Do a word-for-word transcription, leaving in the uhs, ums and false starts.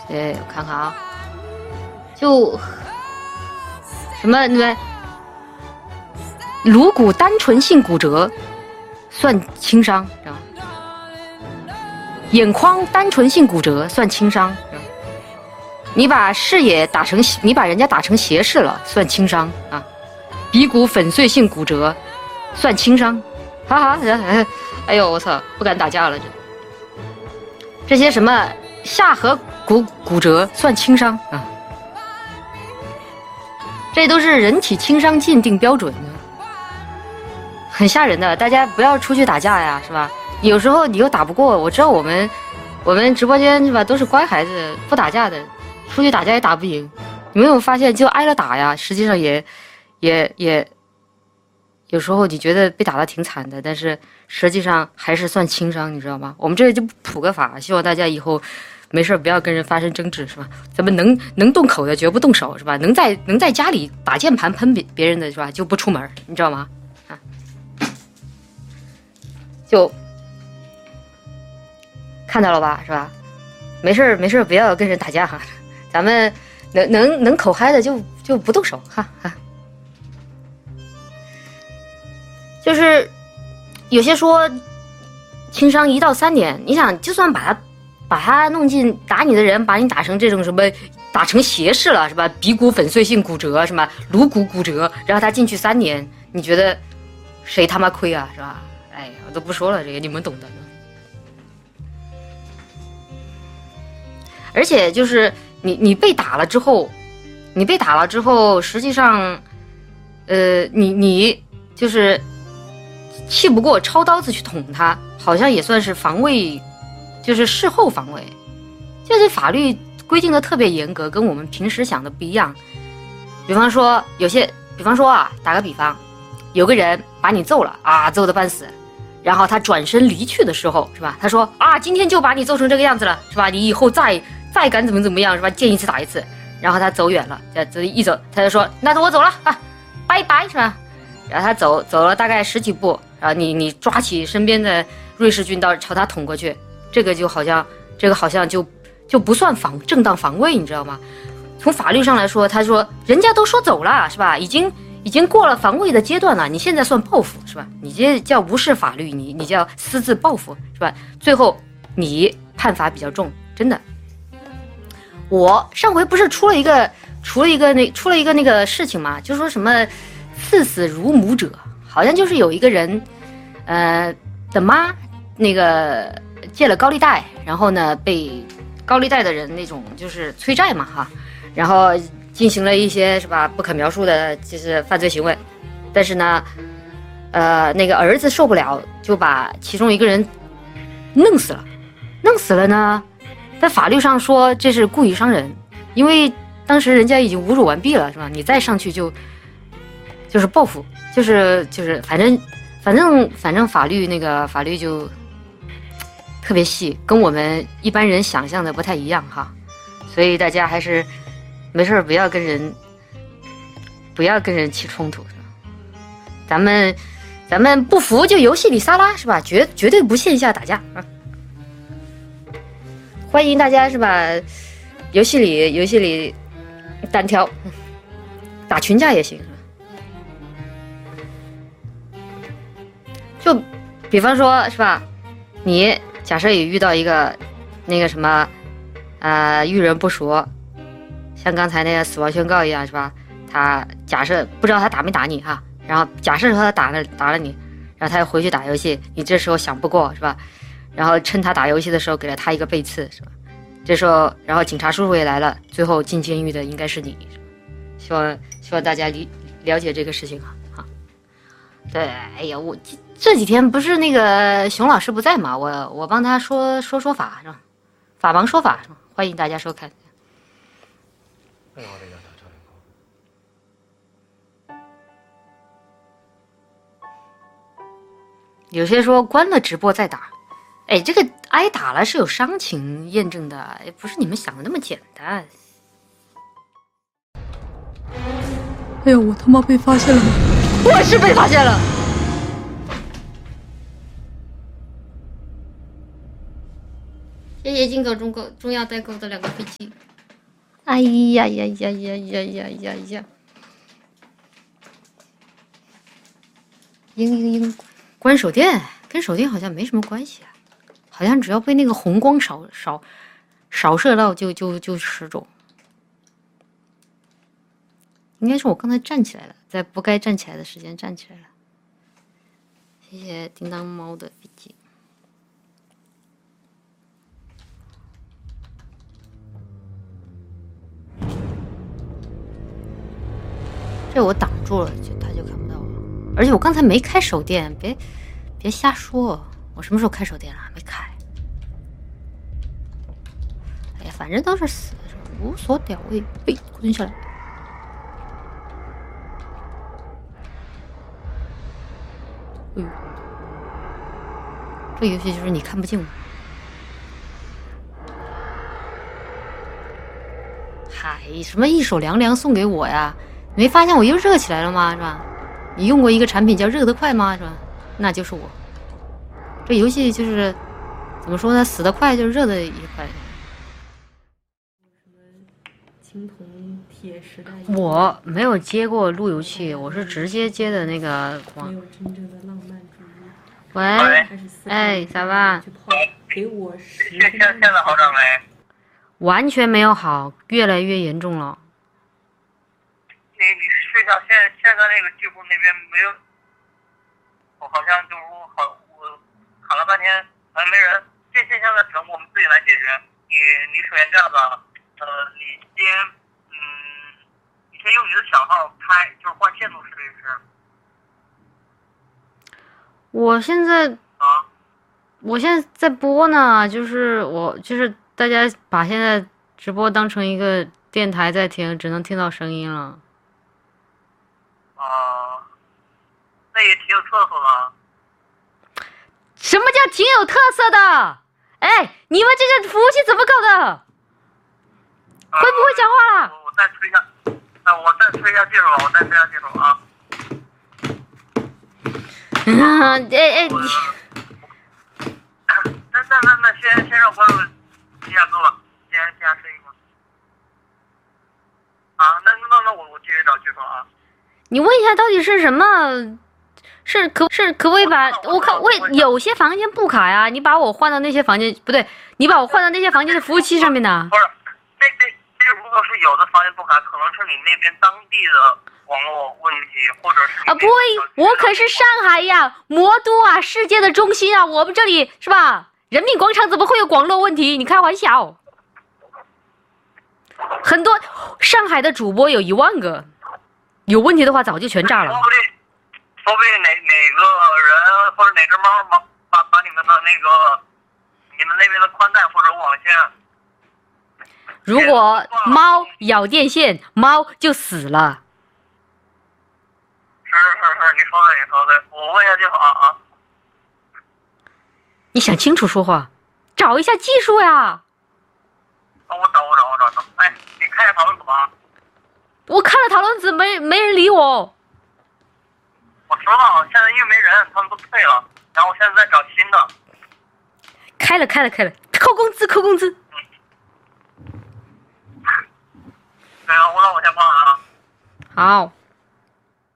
哎，我看看啊，就什么那个颅骨单纯性骨折算轻伤，知道吗？眼眶单纯性骨折算轻伤，你把视野打成你把人家打成斜视了算轻伤啊，鼻骨粉碎性骨折算轻伤，哈哈，哎，哎呦我操，不敢打架了这。这些什么下颌骨骨折算轻伤啊，这都是人体轻伤鉴定标准的，很吓人的。大家不要出去打架呀，是吧？有时候你又打不过，我知道我们我们直播间是吧，都是乖孩子，不打架的，出去打架也打不赢。你们有没有发现，就挨了打呀，实际上也也也有时候你觉得被打得挺惨的，但是实际上还是算轻伤，你知道吗？我们这里就普个法，希望大家以后没事不要跟人发生争执，是吧？咱们能能动口的绝不动手，是吧？能在能在家里打键盘喷别别人的是吧，就不出门，你知道吗？啊，就看到了吧，是吧？没事没事不要跟人打架哈，咱们能能能口嗨的就就不动手哈哈。就是有些说轻伤一到三年，你想就算把他把他弄进打你的人，把你打成这种什么打成斜视了是吧？鼻骨粉碎性骨折什么颅骨骨折，然后他进去三年，你觉得谁他妈亏啊是吧？哎呀，我都不说了，这个你们懂的。而且就是你你被打了之后，你被打了之后，实际上，呃，你你就是气不过抄刀子去捅他，好像也算是防卫，就是事后防卫。就是法律规定的特别严格，跟我们平时想的不一样。比方说有些，比方说啊，打个比方，有个人把你揍了啊，揍得半死，然后他转身离去的时候，是吧？他说啊，今天就把你揍成这个样子了，是吧？你以后再再敢怎么怎么样，是吧？见一次打一次。然后他走远了，这一走他就说，那我走了啊，拜拜，是吧？然后他走走了大概十几步，然后你你抓起身边的瑞士军刀朝他捅过去，这个就好像这个好像就就不算防正当防卫，你知道吗？从法律上来说，他说人家都说走了，是吧？已经已经过了防卫的阶段了，你现在算报复，是吧？你这叫无视法律，你你叫私自报复，是吧？最后你判罚比较重，真的。我上回不是出了一个出了一个那出了一个那个事情嘛，就说什么赐死如母者，好像就是有一个人，呃的妈那个借了高利贷，然后呢被高利贷的人那种就是催债嘛哈，然后进行了一些是吧不可描述的就是犯罪行为，但是呢，呃那个儿子受不了，就把其中一个人弄死了，弄死了呢。在法律上说这是故意伤人，因为当时人家已经侮辱完毕了，是吧？你再上去就就是报复，就是就是反正反正反正法律那个法律就特别细，跟我们一般人想象的不太一样哈。所以大家还是没事不要跟人不要跟人起冲突，是吧？咱们咱们不服就游戏里撒拉，是吧？绝绝对不线下打架啊！欢迎大家是吧？游戏里游戏里单挑，打群架也行。就比方说是吧？你假设也遇到一个那个什么，呃，遇人不淑，像刚才那个死亡宣告一样是吧？他假设不知道他打没打你哈，然后假设说他打了打了你，然后他又回去打游戏，你这时候想不过是吧？然后趁他打游戏的时候给了他一个背刺，是吧？这时候，然后警察叔叔也来了，最后进监狱的应该是你。希望希望大家理了解这个事情啊！啊，对，哎呀，我这这几天不是那个熊老师不在嘛，我我帮他说说说法是吧？法盲说法是吧？欢迎大家收看。有些说关了直播再打。哎，这个挨打了是有伤情验证的，也不是你们想的那么简单。 哎呀，我他妈被发现了吗？ 我是被发现了。谢谢谢金狗中购中药代购的两个飞机。哎呀呀呀呀呀呀呀呀！嘤嘤嘤，关手电跟手电好像没什么关系啊，好像只要被那个红光扫扫扫射到就就就失踪。应该是我刚才站起来了，在不该站起来的时间站起来了。谢谢叮当猫的飞机。这我挡住了，就他就看不到了。而且我刚才没开手电，别别瞎说。我什么时候开手电了？没开。哎呀，反正都是死的，无所屌味。哎，蹲下来。哎呦，这游戏就是你看不见我。嗨，什么一手凉凉送给我呀？你没发现我又热起来了吗？是吧？你用过一个产品叫热得快吗？是吧？那就是我。这游戏就是怎么说呢？死得快就热得也快。 青铜铁时代。 我没有接过路由器，我是直接接的那个光。 没有真正的浪漫主义。 喂，哎，咋办？ 给我十。 现现现在好点没？ 完全没有好，越来越严重了。 你你试一下，现在现在那个技术那边没有，我好像就是我好我喊了半天，好像没人。这现象的只能我们自己来解决。你你首先这样子，呃，你先嗯，你先用你的小号开，就是换线路试一试。 我现在啊， 我现在在播呢，就是我就是大家把现在直播当成一个电台在听，只能听到声音了。 啊，那也挺有特色的。 什么叫挺有特色的？哎，你们这个服务器怎么搞的？会不会讲话了？ 我我再推一下，啊，我再推一下技术了，我再推一下技术啊。 嗯，哎哎，你。 那那那那先先让观众接下歌吧，先先下声音吧。啊，那那那我我继续找技术啊。 你问一下到底是什么？是可是可不可以把我看我有些房间不卡呀？你把我换到那些房间不对，你把我换到那些房间的服务器上面呢？ 不是，这这这如果是有的房间不卡，可能是你那边当地的网络问题，或者是啊不会，我可是上海呀，魔都啊，世界的中心啊，我们这里是吧？人民广场怎么会有网络问题？你开玩笑？很多上海的主播有一万个，有问题的话早就全炸了。 说不定，说不定哪哪个人或者哪只猫把把把你们的那个你们那边的宽带或者网线， 如果猫咬电线，猫就死了。 是是是，你说的你说的，我问一下就好啊。 你想清楚说话，找一下技术呀。 啊，我找我找我找找，哎，你看一下讨论组啊。 我看了讨论组，没没人理我。 我知道，现在因为没人，他们都退了，然后我现在在找新的。 开了开了开了，扣工资扣工资。 对啊，我那我先放了啊。 好。